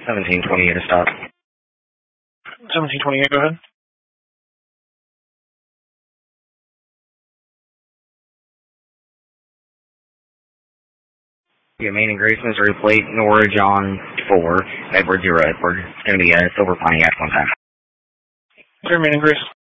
1728 to stop. 1728, go ahead. Your main and Grace, Missouri plate, Nora John 4, Edward 0 Edward. It's going to be Silver Pontiac 1 time. Your main and Grace.